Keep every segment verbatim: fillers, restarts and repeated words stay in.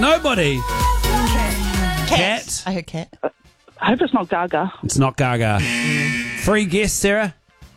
Nobody. Cat. Cat. I heard cat. I hope it's not Gaga. It's not Gaga. Free guess, Sarah?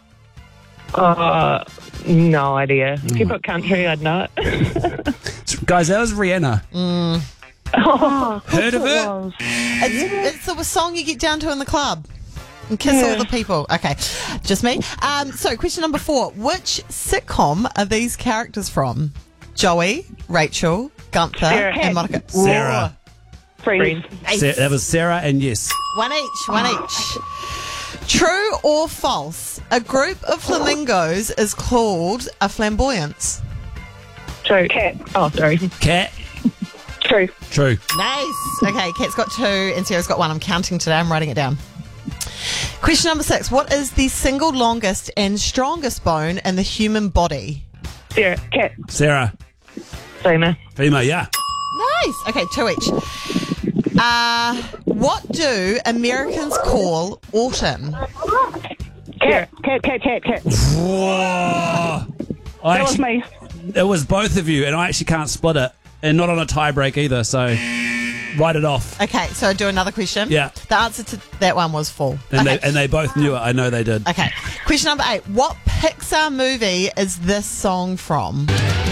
Uh, no idea. If you put country, I'd know it. Guys, that was Rihanna. Oh, Heard of it it? was. It's, it's the song you get down to in the club and kiss all the people. Okay, just me. Um, so, question number four. Which sitcom are these characters from? Joey, Rachel, Gunther, Sarah. and Monica. Sarah. Friends. Ooh. Sa- that was Sarah and yes. One each, one each. True or false? A group of flamingos is called a flamboyance. True. Cat. Oh, sorry. Cat. True. True. Nice. Okay, Kat's got two and Sarah's got one. I'm counting today. I'm writing it down. Question number six. What is the single longest and strongest bone in the human body? Sarah. Cat. Sarah. Fema. Female, yeah. Nice. Okay, two each. Uh, what do Americans call autumn? Cat. Cat, cat, cat, cat. Whoa. I That was actually, me. it was both of you, and I actually can't split it. And not on a tie break either, so write it off. Okay, so do another question. Yeah. The answer to that one was full. And, okay. they, and they both knew it. I know they did. Okay. Question number eight. What Pixar movie is this song from?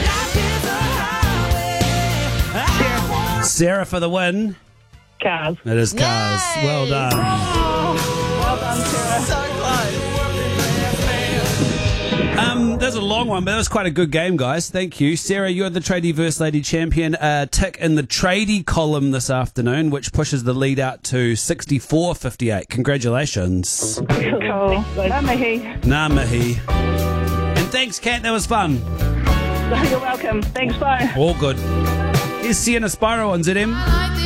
Sarah for the win. Cars. It is Cars. Yay. Well done. Well done, Sarah. So close. Um, there's a long one, but that was quite a good game, guys. Thank you. Sarah, you're the Tradie Verse Lady champion. Uh, tick in the Tradie column this afternoon, which pushes the lead out to sixty-four fifty-eight. Congratulations. Cool. Namahi. Ngā mihi. And thanks, Kat. That was fun. You're welcome. Thanks, bye. All good. Here's Sienna Spyro on Z M.